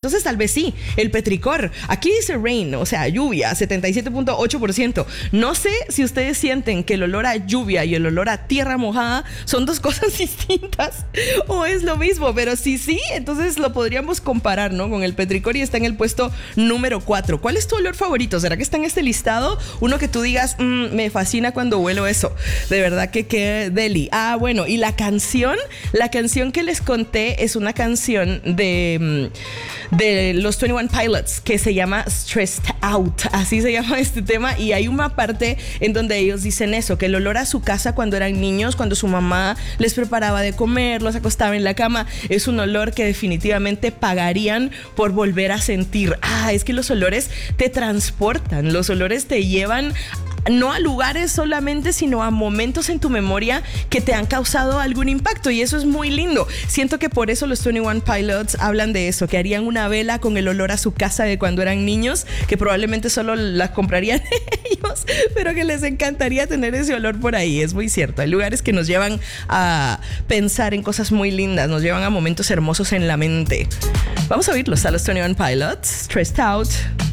Entonces tal vez sí, el petricor. Aquí dice rain, o sea, lluvia, 77.8%. No sé si ustedes sienten que el olor a lluvia y el olor a tierra mojada son dos cosas distintas o es lo mismo, pero sí, entonces lo podríamos comparar, ¿no? Con el petricor y está en el puesto número 4. ¿Cuál es tu olor favorito? ¿Será que está en este listado? Uno que tú digas, me fascina cuando huelo eso. De verdad que qué deli. Bueno, y la canción que les conté es una canción de los 21 Pilots que se llama Stressed Out, así se llama este tema, y hay una parte en donde ellos dicen eso, que el olor a su casa cuando eran niños, cuando su mamá les preparaba de comer, los acostaba en la cama, es un olor que definitivamente pagarían por volver a sentir. Es que los olores te transportan, los olores te llevan no a lugares solamente, sino a momentos en tu memoria que te han causado algún impacto, y eso es muy lindo. Siento que por eso los 21 Pilots hablan de eso, que harían una vela con el olor a su casa de cuando eran niños, que probablemente solo las comprarían ellos, pero que les encantaría tener ese olor por ahí. Es muy cierto, hay lugares que nos llevan a pensar en cosas muy lindas, nos llevan a momentos hermosos en la mente. Vamos a oírlos a los 21 Pilots, Stressed Out.